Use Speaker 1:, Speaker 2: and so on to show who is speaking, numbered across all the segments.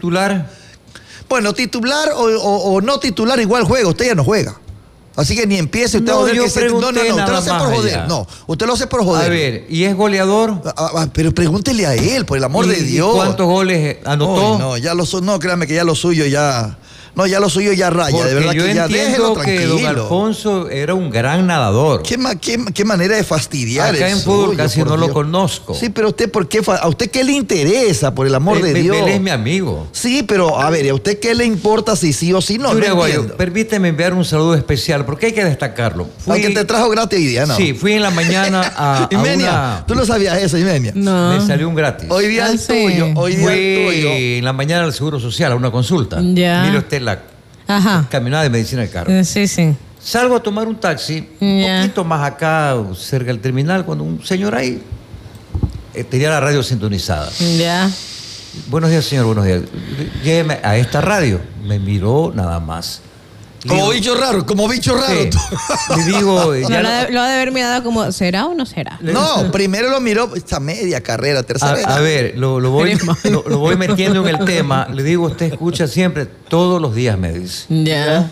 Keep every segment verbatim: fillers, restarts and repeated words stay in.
Speaker 1: titular.
Speaker 2: Bueno, titular o, o, o no titular, igual juega. Usted ya no juega. Así que ni empiece usted
Speaker 1: no,
Speaker 2: a joder
Speaker 1: yo
Speaker 2: que se... No, no, no, usted lo hace por joder. Allá. No, usted lo hace por joder.
Speaker 1: A ver, ¿y es goleador?
Speaker 2: Ah, ah, pero pregúntele a él, por el amor
Speaker 1: ¿Y,
Speaker 2: de Dios.
Speaker 1: ¿Y cuántos goles anotó?
Speaker 2: Ay, no, ya lo, no, créame que ya lo suyo ya... No, ya lo suyo ya raya,
Speaker 1: porque
Speaker 2: de verdad
Speaker 1: yo
Speaker 2: que ya déjelo
Speaker 1: entiendo que don Alfonso era un gran nadador.
Speaker 2: ¿Qué, qué, qué manera de fastidiar
Speaker 1: Acá en
Speaker 2: eso,
Speaker 1: fútbol
Speaker 2: oye,
Speaker 1: casi no
Speaker 2: Dios.
Speaker 1: lo conozco.
Speaker 2: Sí, pero usted, ¿por qué? ¿A usted qué le interesa, por el amor
Speaker 1: él,
Speaker 2: de Dios?
Speaker 1: Él es mi amigo.
Speaker 2: Sí, pero a ver, ¿a usted qué le importa si sí o si no?
Speaker 1: Yuri
Speaker 2: no
Speaker 1: Aguayo, permíteme enviar un saludo especial, porque hay que destacarlo.
Speaker 2: Fui, Al que te trajo gratis hoy día, ¿no?
Speaker 1: Sí, fui en la mañana a, a
Speaker 2: Imenia,
Speaker 1: una...
Speaker 2: ¿tú no sabías eso, Imenia?
Speaker 3: No.
Speaker 1: Me salió un gratis.
Speaker 2: Hoy día el tuyo, hoy día el tuyo.
Speaker 1: Fui en la mañana al Seguro Social a una consulta.
Speaker 3: Ya.
Speaker 1: Mire usted la...
Speaker 3: Ajá.
Speaker 1: Caminada de medicina del carro.
Speaker 3: Sí, sí.
Speaker 1: Salgo a tomar un taxi,
Speaker 3: Yeah.
Speaker 1: un poquito más acá, cerca del terminal, cuando un señor ahí eh, tenía la radio sintonizada.
Speaker 3: Ya.
Speaker 1: Buenos días, señor, buenos días. Lléveme a esta radio. Me miró nada más.
Speaker 2: Como
Speaker 1: digo,
Speaker 2: bicho raro, como bicho raro.
Speaker 1: Sí. Le digo...
Speaker 3: No,
Speaker 1: ya
Speaker 3: lo,
Speaker 1: no-
Speaker 3: ha de, lo ha de haber mirado como, ¿será o no será?
Speaker 2: No, primero lo miró, esta media carrera, tercera.
Speaker 1: A, a ver, lo, lo voy, lo, lo voy metiendo en el tema. Le digo, usted escucha siempre, todos los días, me dice.
Speaker 3: Ya.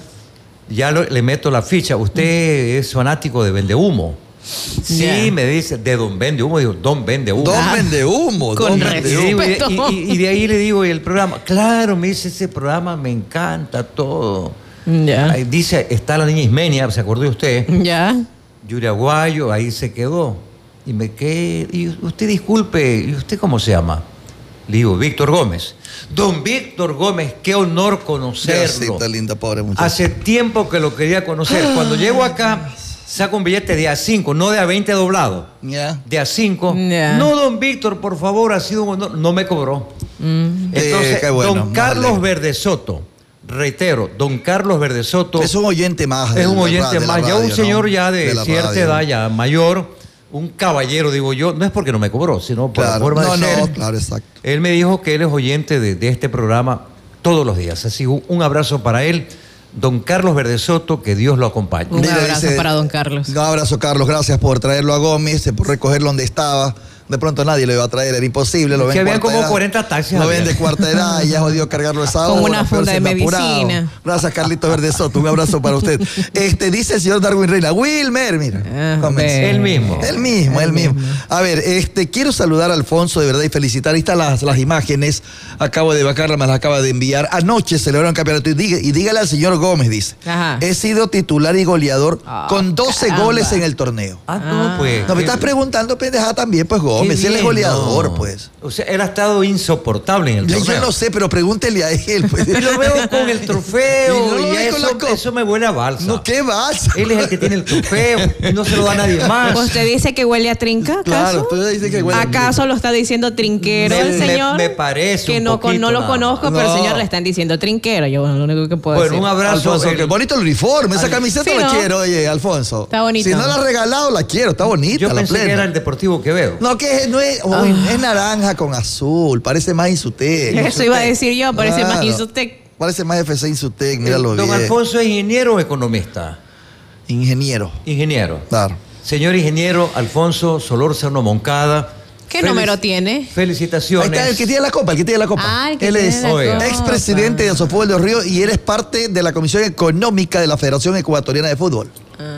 Speaker 1: Ya lo- le meto la ficha. Usted es fanático de Vendehumo. Sí,
Speaker 3: Ya.
Speaker 1: me dice, de Don Vendehumo. Digo, Don Vendehumo.
Speaker 2: Don
Speaker 3: Ah,
Speaker 2: vende humo,
Speaker 3: con
Speaker 2: don
Speaker 1: Y,
Speaker 2: vende
Speaker 1: digo,
Speaker 2: humo.
Speaker 1: y de-
Speaker 3: respeto.
Speaker 1: y- y de ahí le digo, ¿y el programa? Claro, me dice, ese programa me encanta todo.
Speaker 3: Ya.
Speaker 1: Ahí dice, está la niña Ismenia, ¿se acordó usted?
Speaker 3: Ya.
Speaker 1: Yuri Aguayo, ahí se quedó. Y me quedé, y usted disculpe, ¿y usted cómo se llama? Le digo, Víctor Gómez. Don Víctor Gómez, qué honor conocerlo.
Speaker 2: Diosito lindo, pobre muchacho.
Speaker 1: Hace tiempo que lo quería conocer. Cuando llego acá, saco un billete de A cinco, no de A veinte doblado.
Speaker 2: Ya.
Speaker 1: De A cinco.
Speaker 3: Ya.
Speaker 1: No, don Víctor, por favor, ha sido un honor. No me cobró.
Speaker 3: Mm.
Speaker 1: Entonces,
Speaker 2: Eh, qué bueno,
Speaker 1: don
Speaker 2: me
Speaker 1: Carlos
Speaker 2: alegro.
Speaker 1: Verdesoto, reitero, don Carlos Verdesoto
Speaker 2: Es un oyente más.
Speaker 1: es
Speaker 2: de
Speaker 1: un
Speaker 2: la
Speaker 1: oyente
Speaker 2: ra- de la
Speaker 1: más, ya un
Speaker 2: radio,
Speaker 1: señor
Speaker 2: ¿no?
Speaker 1: ya de,
Speaker 2: la
Speaker 1: cierta
Speaker 2: radio.
Speaker 1: edad, ya mayor, un caballero, digo yo, no es porque no me cobró, sino por la
Speaker 2: Claro,
Speaker 1: forma
Speaker 2: no,
Speaker 1: de
Speaker 2: no,
Speaker 1: ser.
Speaker 2: claro, exacto.
Speaker 1: Él me dijo que él es oyente de, de este programa todos los días. Así un, un abrazo para él, don Carlos Verdesoto, que Dios lo acompañe.
Speaker 3: Un
Speaker 2: Mira,
Speaker 3: abrazo
Speaker 2: dice-
Speaker 3: para don Carlos.
Speaker 2: Un abrazo, Carlos. Gracias por traerlo a Gómez, por recogerlo donde estaba. De pronto nadie lo iba a traer, era imposible. Lo ven
Speaker 1: Que habían
Speaker 2: cuarta
Speaker 1: como
Speaker 2: edad.
Speaker 1: cuarenta taxis.
Speaker 2: Lo
Speaker 1: había.
Speaker 2: ven de cuarta edad y ya jodió cargarlo esa
Speaker 3: Con
Speaker 2: hora.
Speaker 3: una
Speaker 2: peor
Speaker 3: funda
Speaker 2: se
Speaker 3: de
Speaker 2: me ha apurado.
Speaker 3: medicina.
Speaker 2: Gracias, Carlitos Verdesoto. Un abrazo para usted. Este, dice el señor Darwin Reina. Wilmer, mira.
Speaker 3: Ah,
Speaker 2: Comenzó.
Speaker 3: ve.
Speaker 1: Él mismo.
Speaker 2: El mismo,
Speaker 3: El
Speaker 2: el mismo.
Speaker 3: mismo.
Speaker 2: A ver, este, quiero saludar a Alfonso de verdad y felicitar. Ahí están las, las imágenes. Acabo de bajarlas, me las acaba de enviar. Anoche celebraron campeonato. Y, diga- y dígale al señor Gómez, dice.
Speaker 3: Ajá.
Speaker 2: He sido titular y goleador
Speaker 3: Ah,
Speaker 2: con doce
Speaker 3: caramba.
Speaker 2: goles en el torneo.
Speaker 1: Ah, no, pues.
Speaker 2: No, me estás preguntando, pendejada, también, pues Gómez. Si él es
Speaker 1: Qué bien,
Speaker 2: goleador,
Speaker 1: no.
Speaker 2: pues.
Speaker 1: O sea, él ha estado insoportable en el
Speaker 2: Yo,
Speaker 1: torneo.
Speaker 2: yo no sé, pero pregúntele a él, pues.
Speaker 1: Y lo veo con el trofeo
Speaker 2: Y no lo
Speaker 1: y,
Speaker 2: ve con
Speaker 1: eso,
Speaker 2: la copa.
Speaker 1: eso me huele a balsa.
Speaker 2: No, ¿qué balsa?
Speaker 1: Él es el que tiene el trofeo y no se lo da a nadie más.
Speaker 3: ¿Usted dice que huele a trinca, acaso?
Speaker 2: Claro, tú dices que huele a
Speaker 3: ¿Acaso lo está diciendo trinquero
Speaker 1: Me-
Speaker 3: el
Speaker 1: me-
Speaker 3: señor?
Speaker 1: me parece
Speaker 3: Que
Speaker 1: un
Speaker 3: no, con-
Speaker 1: poquito
Speaker 3: no lo
Speaker 1: nada
Speaker 3: conozco,
Speaker 2: más.
Speaker 3: pero
Speaker 2: No.
Speaker 3: el señor le están diciendo trinquero. Yo, bueno, lo único que puedo
Speaker 1: Bueno,
Speaker 3: decir.
Speaker 1: un abrazo.
Speaker 2: Alfonso,
Speaker 1: el-
Speaker 2: qué bonito el uniforme, esa camiseta
Speaker 3: Sí,
Speaker 2: la
Speaker 3: ¿no?
Speaker 2: quiero, oye, Alfonso.
Speaker 3: Está bonito.
Speaker 2: Si no la has regalado, la quiero, está bonita,
Speaker 1: Yo
Speaker 2: la
Speaker 1: pensé
Speaker 2: plena.
Speaker 1: que era el Deportivo Quevedo.
Speaker 2: No, que es- no es, uy, es naranja con azul, parece más Insutec.
Speaker 3: Eso iba a decir yo, parece
Speaker 2: Claro.
Speaker 3: más Insutec.
Speaker 2: Parece más F C Insutec, míralo
Speaker 1: Don
Speaker 2: bien.
Speaker 1: Alfonso es ingeniero o economista.
Speaker 2: Ingeniero,
Speaker 1: Ingeniero.
Speaker 2: claro.
Speaker 1: Señor ingeniero Alfonso Solórzano Moncada.
Speaker 3: ¿Qué
Speaker 1: felic-
Speaker 3: número tiene?
Speaker 2: Ahí
Speaker 1: Felicitaciones.
Speaker 2: está el que tiene la copa, el que tiene la copa.
Speaker 3: Ah, el que
Speaker 2: él
Speaker 3: tiene
Speaker 2: es
Speaker 3: la
Speaker 1: copa.
Speaker 2: expresidente de Asofútbol de Los Ríos y él es parte de la Comisión Económica de la Federación Ecuatoriana de Fútbol.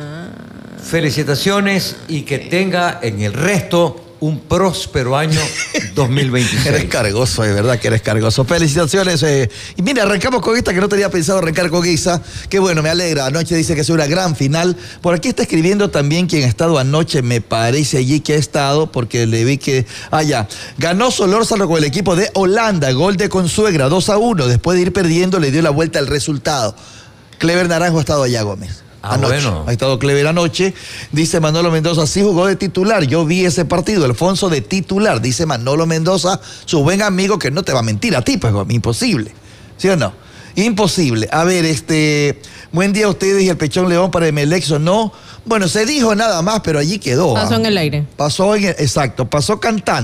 Speaker 1: Felicitaciones y que tenga en el resto un próspero año dos mil veintiséis.
Speaker 2: Eres cargoso, de verdad que eres cargoso. Felicitaciones. eh. Y mira, arrancamos con esta que no tenía pensado arrancar con esa. Qué bueno, me alegra. Anoche dice que es una gran final. Por aquí está escribiendo también quien ha estado anoche, me parece allí que ha estado, porque le vi que... Ah, ya. Ganó Solórzano con el equipo de Holanda, gol de Consuegra, dos a uno. Después de ir perdiendo, le dio la vuelta al resultado. Clever Naranjo ha estado allá, Gómez.
Speaker 1: Ah,
Speaker 2: Anoche.
Speaker 1: bueno.
Speaker 2: Ha estado Clever anoche. Dice Manolo Mendoza, sí jugó de titular. Yo vi ese partido, Alfonso de titular. Dice Manolo Mendoza, su buen amigo, que no te va a mentir a ti, pues, imposible. ¿Sí o no? Imposible. A ver, este, buen día a ustedes y el Pechón León para Emelec, ¿o no? Bueno, se dijo nada más, pero allí quedó.
Speaker 3: Pasó
Speaker 2: ¿ah?
Speaker 3: en el aire.
Speaker 2: Pasó en el, exacto, pasó cantando.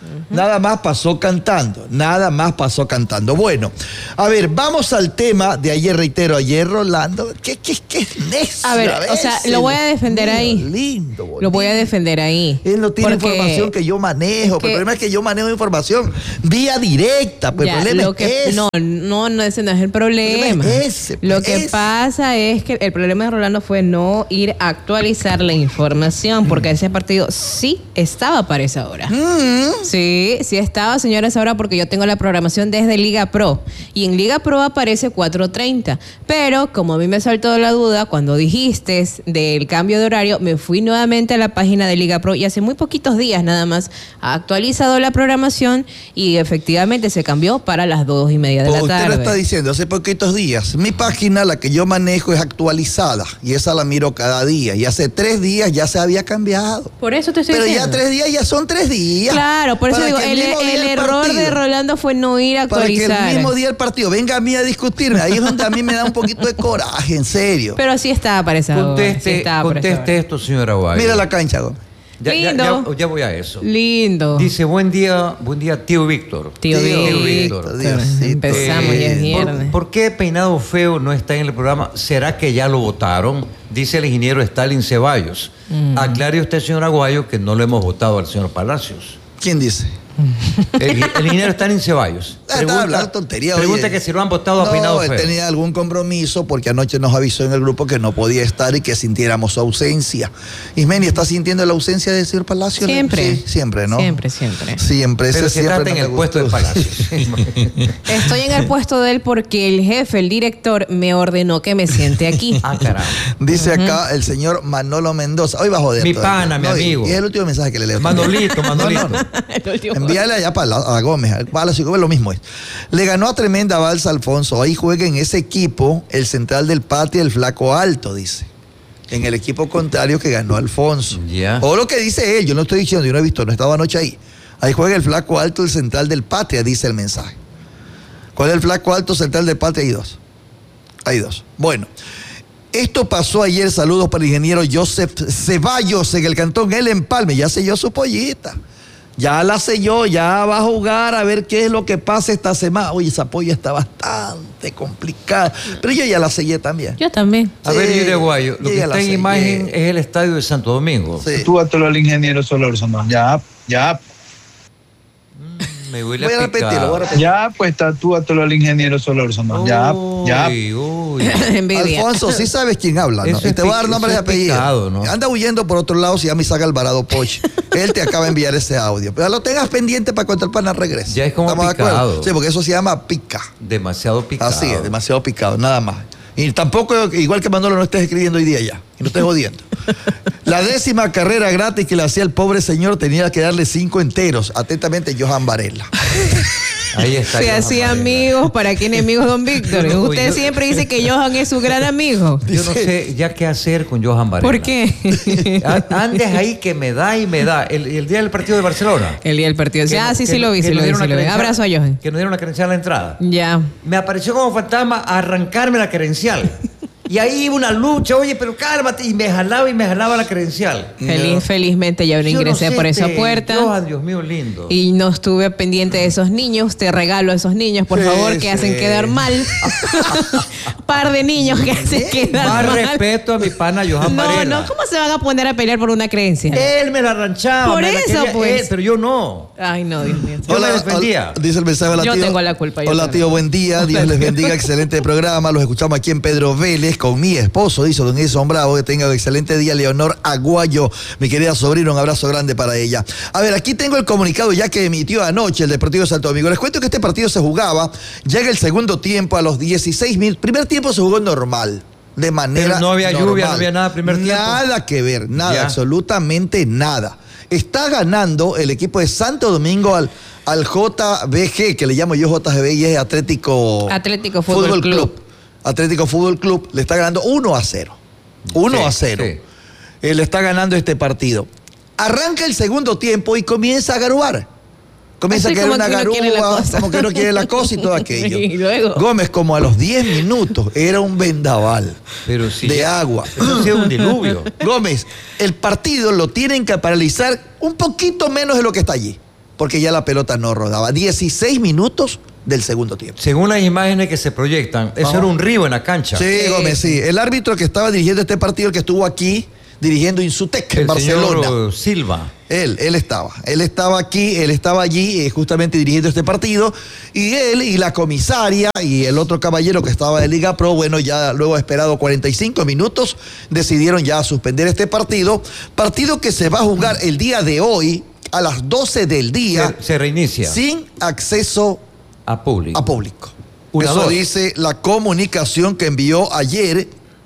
Speaker 2: Uh-huh. Nada más pasó cantando, nada más pasó cantando. Bueno, a ver, vamos al tema de ayer, reitero, ayer Rolando, ¿qué, qué, qué es necio?
Speaker 3: A ver, a o sea, lo voy a defender
Speaker 2: Mío,
Speaker 3: ahí.
Speaker 2: Lindo, bonito.
Speaker 3: Lo voy a defender ahí.
Speaker 2: Él no tiene
Speaker 3: porque
Speaker 2: información que yo manejo,
Speaker 3: que,
Speaker 2: pero el problema es que yo manejo información vía directa, pues
Speaker 3: ya,
Speaker 2: el problema
Speaker 3: lo
Speaker 2: es
Speaker 3: que,
Speaker 2: ese.
Speaker 3: No, no, no, ese no es el problema.
Speaker 2: El problema es ese, pues,
Speaker 3: lo que
Speaker 2: ese.
Speaker 3: pasa es que el problema de Rolando fue no ir a actualizar la información, porque mm. ese partido sí estaba para esa hora.
Speaker 2: Mm.
Speaker 3: Sí, sí estaba, señora, esa hora, porque yo tengo la programación desde Liga Pro. Y en Liga Pro aparece cuatro treinta. Pero como a mí me saltó la duda, cuando dijiste del cambio de horario, me fui nuevamente a la página de Liga Pro y hace muy poquitos días nada más ha actualizado la programación y efectivamente se cambió para las dos y media de
Speaker 2: Pues
Speaker 3: la
Speaker 2: usted
Speaker 3: tarde.
Speaker 2: lo está diciendo hace poquitos días. Mi página, la que yo manejo, es actualizada y esa la miro cada día. Y hace tres días ya se había cambiado.
Speaker 3: Por eso te estoy
Speaker 2: Pero
Speaker 3: diciendo.
Speaker 2: ya tres días ya son tres días.
Speaker 3: Claro, por eso
Speaker 2: Para
Speaker 3: digo,
Speaker 2: que
Speaker 3: el, el, el error
Speaker 2: partido,
Speaker 3: de Rolando fue no ir a actualizar.
Speaker 2: Para que el mismo día del partido venga a mí a discutirme. Ahí es donde a mí me da un poquito de coraje, en serio.
Speaker 3: Pero sí estaba para esa hora.
Speaker 1: Conteste,
Speaker 3: Sí estaba para esa
Speaker 1: conteste
Speaker 3: hora.
Speaker 1: esto, señora Guay.
Speaker 2: Mira la cancha, Gómez.
Speaker 1: Ya, ya,
Speaker 3: Lindo.
Speaker 1: ya, ya voy a eso.
Speaker 3: Lindo.
Speaker 1: Dice, buen día, buen día, tío Víctor.
Speaker 3: Tío,
Speaker 2: Tío
Speaker 3: Víctor.
Speaker 2: Diosito.
Speaker 3: Empezamos, ya es
Speaker 1: Eh,
Speaker 3: viernes.
Speaker 1: ¿por, ¿Por qué Peinado Feo no está en el programa? ¿Será que ya lo votaron? Dice el ingeniero Stalin Ceballos. Mm. Aclare usted, señor Aguayo, que no lo hemos votado al señor Palacios.
Speaker 2: ¿Quién dice?
Speaker 1: El, el ingeniero Stalin Ceballos.
Speaker 2: Pregunta, hablando tontería,
Speaker 1: pregunta
Speaker 2: oye.
Speaker 1: que si lo han votado a
Speaker 2: No,
Speaker 1: Peinado
Speaker 2: él
Speaker 1: Feo.
Speaker 2: tenía algún compromiso porque anoche nos avisó en el grupo que no podía estar y que sintiéramos su ausencia. Ismeni, ¿está sintiendo la ausencia del señor Palacio?
Speaker 3: Siempre.
Speaker 2: Sí, siempre, ¿no?
Speaker 3: Siempre, siempre.
Speaker 2: Siempre.
Speaker 1: Pero
Speaker 2: ese
Speaker 1: se
Speaker 2: siempre
Speaker 1: trata
Speaker 2: no
Speaker 1: en
Speaker 2: me
Speaker 1: el puesto de
Speaker 2: gustó.
Speaker 1: Palacios.
Speaker 3: Estoy en el puesto de él porque el jefe, el director, me ordenó que me siente aquí.
Speaker 1: Ah, caramba.
Speaker 2: Dice acá el señor Manolo Mendoza. Hoy va a joder.
Speaker 1: Mi
Speaker 2: todavía.
Speaker 1: pana, mi
Speaker 2: No, y-
Speaker 1: amigo.
Speaker 2: Y es el último mensaje que le leo.
Speaker 1: Manolito, Manolito.
Speaker 2: No, no, no.
Speaker 3: El último.
Speaker 2: Envíale allá para la, a Gómez, a Palacio Gómez, lo mismo es. Le ganó a tremenda balsa Alfonso. Ahí juega en ese equipo el central del Patria, el Flaco Alto, dice. En el equipo contrario que ganó Alfonso.
Speaker 1: Ya.
Speaker 2: O lo que dice él, yo no estoy diciendo, yo no he visto, no estaba anoche ahí. Ahí juega el Flaco Alto, el central del Patria, dice el mensaje. ¿Cuál es el Flaco Alto, central del Patria? Hay dos. Hay dos. Bueno. Esto pasó ayer, saludos para el ingeniero Joseph Ceballos en el cantón El Empalme, ya selló su pollita, ya la selló, ya va a jugar a ver qué es lo que pasa esta semana. Oye, esa polla está bastante complicada, pero yo ya la sellé también.
Speaker 3: Yo también.
Speaker 1: A
Speaker 2: Sí,
Speaker 1: ver, Yuri Aguayo, lo
Speaker 2: yo
Speaker 1: que
Speaker 2: ya la
Speaker 1: está en
Speaker 2: sé,
Speaker 1: imagen
Speaker 2: yeah.
Speaker 1: es el estadio de Santo Domingo.
Speaker 2: Sí.
Speaker 4: Tú a al ingeniero Solórzano. Ya, ya,
Speaker 1: Me huele
Speaker 2: Voy a
Speaker 1: a
Speaker 2: repetirlo,
Speaker 1: picado.
Speaker 2: voy a repetirlo.
Speaker 4: ya, pues tatúatelo al ingeniero Solórzano. Ya, ya.
Speaker 1: Uy, uy.
Speaker 3: Envidia.
Speaker 2: Alfonso, sí sabes quién habla, ¿no?
Speaker 1: Eso
Speaker 2: Y
Speaker 1: es
Speaker 2: te voy a dar
Speaker 1: pi-
Speaker 2: nombre y
Speaker 1: eso es
Speaker 2: apellido.
Speaker 1: picado, ¿no?
Speaker 2: Anda huyendo por otro lado, se llama Isaac Alvarado Poch. Él te acaba de enviar ese audio. Pero lo tengas pendiente para cuando el pana regrese.
Speaker 1: Ya es como
Speaker 2: ¿Estamos de acuerdo?
Speaker 1: picado.
Speaker 2: Sí, porque eso se llama pica.
Speaker 1: Demasiado picado.
Speaker 2: Así es, demasiado picado, nada más. Y tampoco, igual que Manolo, no estés escribiendo hoy día ya. Y no estés jodiendo. La décima carrera gratis que le hacía el pobre señor tenía que darle cinco enteros. Atentamente, Johan Varela.
Speaker 1: Ahí está.
Speaker 3: Se
Speaker 1: Johan
Speaker 3: hacía
Speaker 1: Varela.
Speaker 3: amigos, ¿para qué enemigos, don Víctor?
Speaker 1: Yo no-
Speaker 3: Usted
Speaker 1: yo-
Speaker 3: siempre dice que Johan es su gran amigo.
Speaker 1: Yo no sé ya qué hacer con Johan Varela.
Speaker 3: ¿Por qué?
Speaker 1: A- Andes ahí que me da y me da. El, el día del partido de Barcelona.
Speaker 3: El día del partido.
Speaker 1: Que
Speaker 3: Ah,
Speaker 1: no-
Speaker 3: sí,
Speaker 1: que
Speaker 3: sí
Speaker 1: no-
Speaker 3: lo vi,
Speaker 1: que
Speaker 3: sí
Speaker 1: nos
Speaker 3: lo vi,
Speaker 1: dieron
Speaker 3: sí
Speaker 1: la
Speaker 3: lo vi.
Speaker 1: credencial-
Speaker 3: Abrazo a Johan.
Speaker 1: Que nos dieron la credencial a la entrada.
Speaker 3: Ya.
Speaker 1: Me apareció como fantasma a arrancarme la credencial. Y ahí iba una lucha, oye, pero cálmate. Y me jalaba y me jalaba la credencial.
Speaker 3: Feliz, felizmente ya no
Speaker 1: Yo no
Speaker 3: ingresé
Speaker 1: sé,
Speaker 3: por esa
Speaker 1: este,
Speaker 3: puerta.
Speaker 1: Johan, Dios mío, lindo.
Speaker 3: Y no estuve pendiente de esos niños. Te regalo a esos niños, por
Speaker 2: Sí,
Speaker 3: favor, que
Speaker 2: sí.
Speaker 3: hacen quedar mal. Par de niños que hacen quedar
Speaker 1: Más
Speaker 3: mal.
Speaker 1: respeto a mi pana Johan
Speaker 3: No,
Speaker 1: Varela.
Speaker 3: no, ¿cómo se van a poner a pelear por una creencia?
Speaker 1: Él me la arranchaba.
Speaker 3: Por
Speaker 1: me la
Speaker 3: eso,
Speaker 1: quería
Speaker 3: pues.
Speaker 1: él, pero yo no.
Speaker 3: Ay, no, Dios mío.
Speaker 1: Yo me defendía.
Speaker 2: hola, dice el mensaje, hola
Speaker 3: Yo
Speaker 2: tío.
Speaker 3: tengo la culpa, yo
Speaker 2: Hola
Speaker 3: también.
Speaker 2: tío, buen día. Dios les bendiga, excelente programa. Los escuchamos aquí en Pedro Vélez con mi esposo, dice don Edson Bravo. Que tenga un excelente día, Leonor Aguayo, mi querida sobrina, un abrazo grande para ella. A ver, aquí tengo el comunicado ya que emitió anoche el Deportivo Santo Domingo. Les cuento que este partido se jugaba, llega el segundo tiempo a los dieciséis mil. Primer tiempo se jugó normal. De manera
Speaker 1: Pero no había
Speaker 2: normal.
Speaker 1: lluvia, no había nada primer tiempo.
Speaker 2: Nada que ver, nada,
Speaker 1: Ya.
Speaker 2: absolutamente nada. Está ganando el equipo de Santo Domingo al, al J B G, que le llamo yo J G B y es Atlético,
Speaker 3: Atlético Fútbol Club.
Speaker 2: Atlético Fútbol Club le está ganando uno a cero. uno
Speaker 1: Sí,
Speaker 2: a cero.
Speaker 1: sí.
Speaker 2: Él está ganando este partido. Arranca el segundo tiempo y comienza a garuar. Comienza
Speaker 3: Así
Speaker 2: a caer
Speaker 3: como
Speaker 2: una
Speaker 3: que no quiere la
Speaker 2: garúa,
Speaker 3: cosa.
Speaker 2: como que no quiere la cosa y todo aquello.
Speaker 3: Y luego.
Speaker 2: Gómez, como a los diez minutos, era un vendaval
Speaker 1: Pero sí.
Speaker 2: de agua.
Speaker 1: Eso ha sido un diluvio.
Speaker 2: Gómez, el partido lo tienen que paralizar un poquito menos de lo que está allí. porque ya la pelota no rodaba. dieciséis minutos del segundo tiempo.
Speaker 1: Según las imágenes que se proyectan, eso
Speaker 2: Ah.
Speaker 1: era un río en la cancha.
Speaker 2: Sí, Gómez, sí. El árbitro que estaba dirigiendo este partido, el que estuvo aquí dirigiendo Insutec en
Speaker 1: El
Speaker 2: Barcelona.
Speaker 1: señor Silva.
Speaker 2: Él, él estaba. Él estaba aquí, él estaba allí eh, justamente dirigiendo este partido. Y él y la comisaria y el otro caballero que estaba de Liga Pro, bueno, ya luego esperado cuarenta y cinco minutos, decidieron ya suspender este partido. Partido que se va a jugar el día de hoy a las doce del día.
Speaker 1: Se, se reinicia
Speaker 2: Sin acceso
Speaker 1: a público.
Speaker 2: a público.
Speaker 1: Una,
Speaker 2: Eso
Speaker 1: dos.
Speaker 2: dice la comunicación que envió ayer,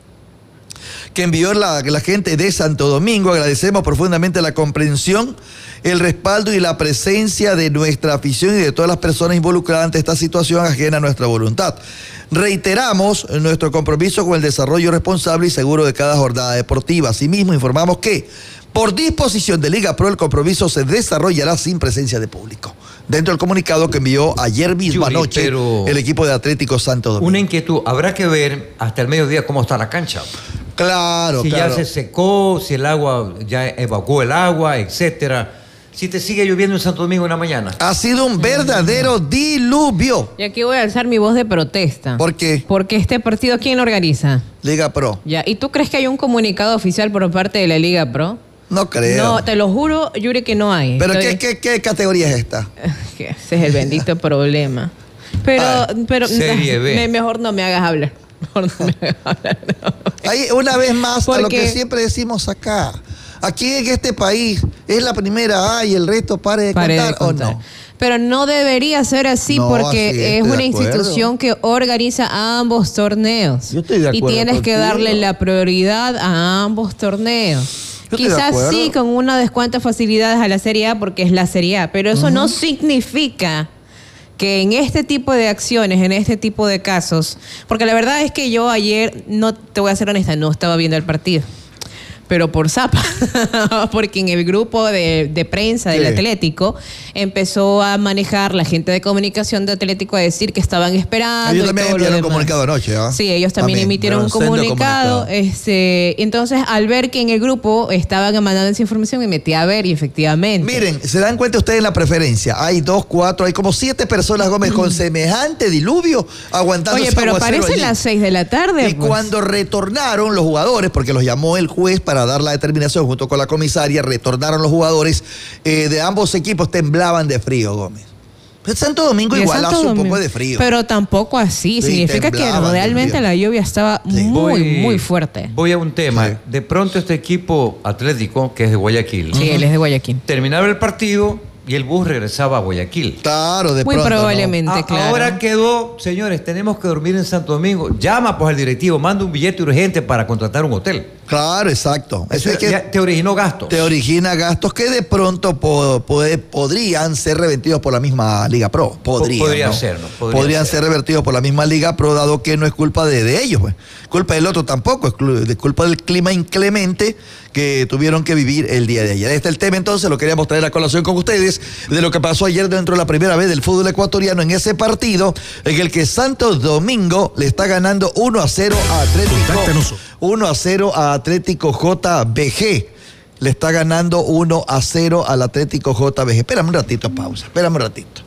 Speaker 2: que envió la, la gente de Santo Domingo. Agradecemos profundamente la comprensión, el respaldo y la presencia de nuestra afición y de todas las personas involucradas ante esta situación ajena a nuestra voluntad. Reiteramos nuestro compromiso con el desarrollo responsable y seguro de cada jornada deportiva. Asimismo, informamos que por disposición de Liga Pro, el compromiso se desarrollará sin presencia de público. Dentro del comunicado que envió ayer mismo
Speaker 1: Yuri,
Speaker 2: anoche
Speaker 1: pero
Speaker 2: el equipo de Atlético Santo Domingo.
Speaker 1: Una inquietud, habrá que ver hasta el mediodía cómo está la cancha.
Speaker 2: Claro,
Speaker 1: Si
Speaker 2: claro.
Speaker 1: ya se secó, si el agua ya evacuó el agua, etcétera. Si te sigue lloviendo en Santo Domingo en la mañana.
Speaker 2: Ha sido un verdadero diluvio.
Speaker 3: Y aquí voy a alzar mi voz de protesta.
Speaker 2: ¿Por qué?
Speaker 3: Porque este partido, ¿quién lo organiza?
Speaker 2: Liga Pro.
Speaker 3: Ya. ¿Y tú crees que hay un comunicado oficial por parte de la Liga Pro?
Speaker 2: No creo.
Speaker 3: No, te lo juro, Yuri, que no hay.
Speaker 2: ¿Pero
Speaker 3: Estoy-
Speaker 2: qué, qué, qué categoría es esta?
Speaker 3: Que ese es el bendito problema. Pero,
Speaker 2: Ah,
Speaker 3: pero
Speaker 1: Serie B.
Speaker 3: me- mejor no me hagas hablar. Mejor no me hagas hablar. no.
Speaker 2: Ahí, una vez más, a lo
Speaker 3: Porque-
Speaker 2: que siempre decimos acá. Aquí en este país es la primera A y el resto pare de
Speaker 3: Pare de
Speaker 2: contar,
Speaker 3: contar.
Speaker 2: ¿o no?
Speaker 3: Pero no debería ser así
Speaker 2: No,
Speaker 3: porque
Speaker 2: así es,
Speaker 3: es
Speaker 2: estoy
Speaker 3: una
Speaker 2: de acuerdo.
Speaker 3: institución que organiza ambos torneos.
Speaker 2: Yo estoy de
Speaker 3: y
Speaker 2: acuerdo
Speaker 3: tienes que
Speaker 2: contigo.
Speaker 3: darle la prioridad a ambos torneos.
Speaker 2: Yo estoy de
Speaker 3: Quizás
Speaker 2: acuerdo.
Speaker 3: sí con unas cuantas facilidades a la Serie A porque es la Serie A, pero eso no significa que en este tipo de acciones, en este tipo de casos, porque la verdad es que yo ayer, no te voy a ser honesta, no estaba viendo el partido. Pero por zapa, porque en el grupo de, de prensa del
Speaker 2: Sí.
Speaker 3: Atlético empezó a manejar la gente de comunicación de Atlético a decir que estaban esperando.
Speaker 2: Ellos
Speaker 3: y
Speaker 2: también
Speaker 3: todo lo
Speaker 2: enviaron un
Speaker 3: demás.
Speaker 2: comunicado anoche, ¿ah?
Speaker 3: Sí, ellos también, emitieron un
Speaker 2: sendo
Speaker 3: comunicado. Este, entonces, al ver que en el grupo estaban mandando esa información, me metí a ver y efectivamente.
Speaker 2: Miren, se dan cuenta ustedes en la preferencia. Hay dos, cuatro, hay como siete personas, Gómez, con semejante diluvio aguantando
Speaker 3: Oye,
Speaker 2: ese
Speaker 3: pero
Speaker 2: aguacero
Speaker 3: parecen
Speaker 2: allí.
Speaker 3: las seis de la tarde.
Speaker 2: Y
Speaker 3: pues.
Speaker 2: cuando retornaron los jugadores, porque los llamó el juez para dar la determinación junto con la comisaria, retornaron los jugadores eh, de ambos equipos, temblaban de frío, Gómez. En Santo Domingo
Speaker 3: Y en
Speaker 2: igual
Speaker 3: Santo
Speaker 2: hace un
Speaker 3: Domingo.
Speaker 2: poco de frío.
Speaker 3: Pero tampoco así.
Speaker 2: Sí,
Speaker 3: Significa que
Speaker 2: temblaban de
Speaker 3: realmente
Speaker 2: frío.
Speaker 3: la lluvia estaba
Speaker 2: Sí.
Speaker 3: muy,
Speaker 1: Voy-
Speaker 3: muy fuerte.
Speaker 1: Voy a un tema.
Speaker 2: Sí.
Speaker 1: De pronto este equipo atlético, que es de Guayaquil,
Speaker 3: Sí, él es de Guayaquil.
Speaker 1: terminaba el partido y el bus regresaba a Guayaquil.
Speaker 2: Claro, de
Speaker 3: Muy
Speaker 2: pronto, ¿no?
Speaker 3: probablemente,
Speaker 1: A-
Speaker 3: claro.
Speaker 1: Ahora quedó, señores, tenemos que dormir en Santo Domingo. Llama pues al directivo, manda un billete urgente para contratar un hotel.
Speaker 2: Claro, exacto. Eso
Speaker 1: Eso
Speaker 2: es que
Speaker 1: ya te originó gastos.
Speaker 2: te origina gastos que de pronto po- puede- podrían ser revertidos por la misma Liga Pro. Podrían,
Speaker 1: podría
Speaker 2: ¿no?
Speaker 1: ser, ¿no? Podría
Speaker 2: Podrían
Speaker 1: ser.
Speaker 2: ser revertidos por la misma Liga Pro, dado que no es culpa de, de ellos. Pues. Culpa del otro tampoco, es clu- de culpa del clima inclemente que tuvieron que vivir el día de ayer. Este es el tema entonces, lo queríamos traer a colación con ustedes, de lo que pasó ayer dentro de la primera vez del fútbol ecuatoriano en ese partido, en el que Santo Domingo le está ganando uno a cero a Atlético. uno a cero a Atlético J B G. Le está ganando uno a cero al Atlético J B G. Espérame un ratito, pausa. Espérame un ratito.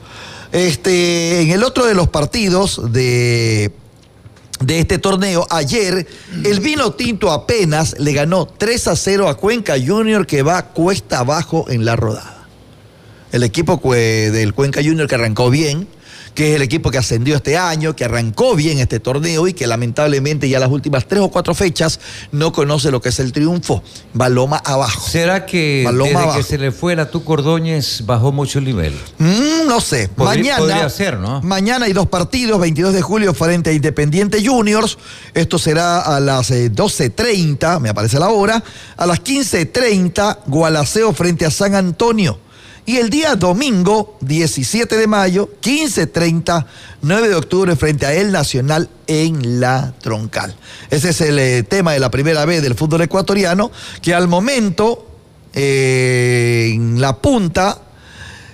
Speaker 2: Este, en el otro de los partidos de, de este torneo, ayer, el Vino Tinto apenas le ganó tres a cero a Cuenca Junior, que va cuesta abajo en la rodada. El equipo cue- del Cuenca Junior que arrancó bien, que es el equipo que ascendió este año, que arrancó bien este torneo y que lamentablemente ya las últimas tres o cuatro fechas no conoce lo que es el triunfo. Va loma abajo.
Speaker 1: ¿Será que
Speaker 2: Paloma
Speaker 1: desde
Speaker 2: abajo.
Speaker 1: que se le fue la Tuco Ordóñez bajó mucho el nivel?
Speaker 2: Mm, no sé.
Speaker 1: Podría-
Speaker 2: mañana,
Speaker 1: podría ser, ¿no?
Speaker 2: Mañana hay dos partidos, veintidós de julio frente a Independiente Juniors. Esto será a las eh, doce treinta, me aparece la hora. A las quince treinta, Gualaceo frente a San Antonio. Y el día domingo, diecisiete de mayo, quince treinta, nueve de octubre, frente a El Nacional en La Troncal. Ese es el eh, tema de la primera vez del fútbol ecuatoriano, que al momento, eh, en la punta,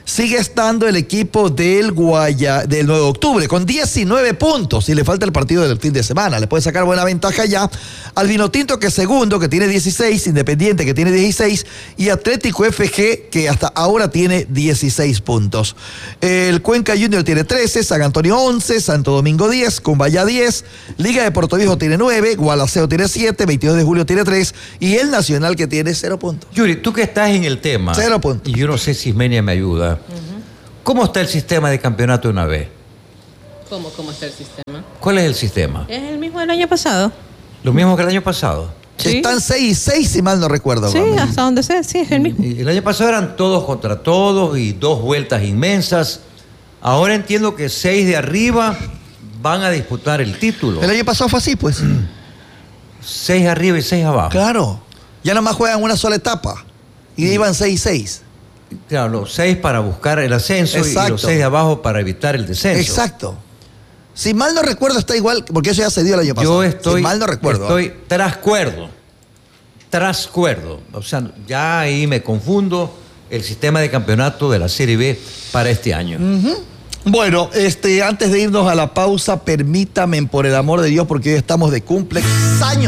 Speaker 2: sigue estando el equipo del Guaya, del nueve de octubre, con diecinueve puntos, y le falta el partido del fin de semana. Le puede sacar buena ventaja ya al Vinotinto, que es segundo, que tiene dieciséis, Independiente, que tiene dieciséis, y Atlético F G, que hasta ahora tiene dieciséis puntos. El Cuenca Junior tiene trece, San Antonio once, Santo Domingo diez, Cumbaya diez, Liga de Puerto Viejo tiene nueve, Gualaceo tiene siete, veintidós de julio tiene tres, y el Nacional, que tiene cero puntos.
Speaker 1: Yuri, tú que estás en el tema.
Speaker 2: Cero puntos.
Speaker 1: Y yo no sé si Ismenia me ayuda. Uh-huh. ¿Cómo está el sistema de campeonato de una vez?
Speaker 3: ¿Cómo, ¿Cómo está el sistema?
Speaker 1: ¿Cuál es el sistema?
Speaker 3: Es el mismo del año pasado.
Speaker 1: ¿Lo mismo que el año pasado?
Speaker 3: Sí.
Speaker 2: Están seis y seis, si mal no recuerdo.
Speaker 3: Sí,
Speaker 2: Mami.
Speaker 3: hasta donde sea, sí, es el mismo.
Speaker 1: Y el año pasado eran todos contra todos y dos vueltas inmensas. Ahora entiendo que seis de arriba van a disputar el título.
Speaker 2: El año pasado fue así, pues.
Speaker 1: Seis arriba y seis abajo.
Speaker 2: Claro. Ya nomás juegan una sola etapa. Y iban seis y seis.
Speaker 1: Claro, los seis para buscar el ascenso. Exacto. Y los seis de abajo para evitar el descenso.
Speaker 2: Exacto. Si mal no recuerdo, está igual, porque eso ya se dio el año pasado.
Speaker 1: Yo estoy,
Speaker 2: si mal no recuerdo.
Speaker 1: Estoy trascuerdo. Trascuerdo. O sea, ya ahí me confundo el sistema de campeonato de la Serie B para este año.
Speaker 2: Uh-huh. Bueno, este, antes de irnos a la pausa, permítame, por el amor de Dios, porque hoy estamos de cumpleaños.